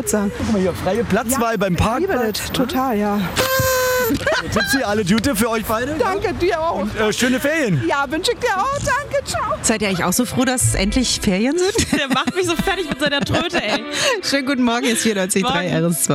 sagen. Guck mal hier, freie Platzwahl beim Ich liebe Parkplatz. das, total, ja. Tipsi, alle Gute für euch beide. Danke, dir auch. Und schöne Ferien. Ja, wünsche ich dir auch. Danke, ciao. Seid ihr eigentlich auch so froh, dass endlich Ferien sind? Der macht mich so fertig mit seiner Tröte, ey. Schönen guten Morgen, hier ist 94.3 RS2.